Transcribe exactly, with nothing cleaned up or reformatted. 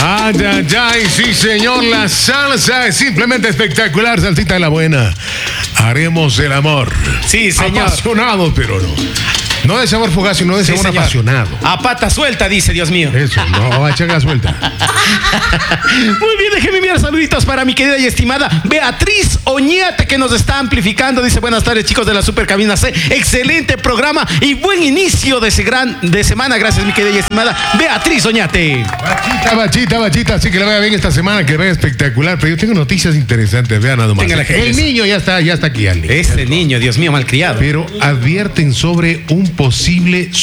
Ay, ay, ay, sí, señor, la salsa es simplemente espectacular, salsita de la buena. Haremos el amor. Sí, señor. Apasionado, pero no. No de sabor fugaz, sino de Sí, sabor señor. apasionado. A pata suelta, dice, Dios mío. Eso, no, a chaga suelta. Muy bien, déjenme enviar saluditos para mi querida y estimada Beatriz Oñate, que nos está amplificando. Dice, buenas tardes, chicos de la Super Cabina C. Excelente programa y buen inicio de ese gran de semana. Gracias, mi querida y estimada Beatriz Oñate. Bachita, bachita, bachita. Así que le vaya bien esta semana, que le vaya espectacular. Pero yo tengo noticias interesantes, vean nada más. Téngala, El jefes. niño ya está, ya está aquí, Ali. Ese niño, Dios mío, malcriado. Pero advierten sobre un posible